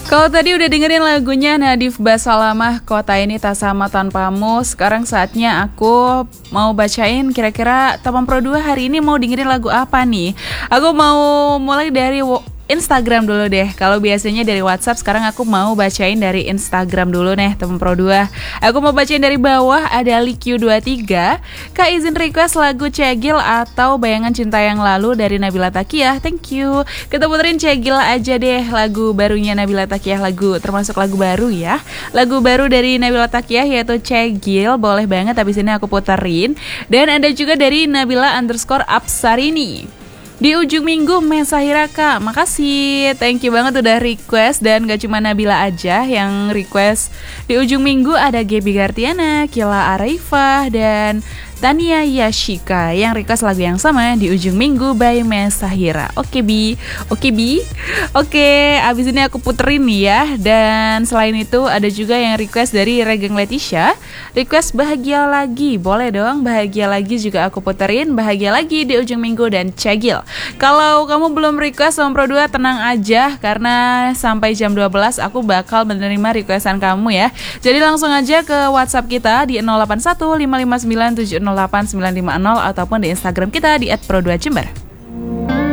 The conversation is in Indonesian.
Kalau tadi udah dengerin lagunya Nadif Basalamah, Kota Ini Tak Sama Tanpamu. Sekarang saatnya aku mau bacain kira-kira Taman Pro 2 hari ini mau dengerin lagu apa nih. Aku mau mulai dari Instagram dulu deh. Kalau biasanya dari WhatsApp, sekarang aku mau bacain dari Instagram dulu nih, teman Pro 2. Aku mau bacain dari bawah, ada Liq23. Kak izin request lagu Cegil atau Bayangan Cinta Yang Lalu dari Nabila Takiyah. Thank you. Kita puterin Cegil aja deh, lagu barunya Nabila Takiyah, termasuk lagu baru ya. Lagu baru dari Nabila Takiyah yaitu Cegil. Boleh banget, habis ini aku puterin. Dan ada juga dari Nabila_Apsarini. Di ujung minggu Mesahira Kak, makasih, thank you banget udah request. Dan gak cuma Nabila aja yang request. Di ujung minggu ada Gaby Gartiana, Kila Arifah, dan Tania Yashika yang request lagu yang sama di ujung minggu by Mesahira. Oke Bi. Oke, abis ini aku puterin nih ya. Dan selain itu ada juga yang request dari Regeng Leticia, request Bahagia Lagi. Boleh dong, Bahagia Lagi juga aku puterin. Bahagia Lagi di ujung minggu dan Cegil. Kalau kamu belum request sama Pro 2, tenang aja, karena sampai jam 12 aku bakal menerima requestan kamu ya. Jadi langsung aja ke WhatsApp kita di 081 559 708 950 ataupun di Instagram kita di @pro2jember.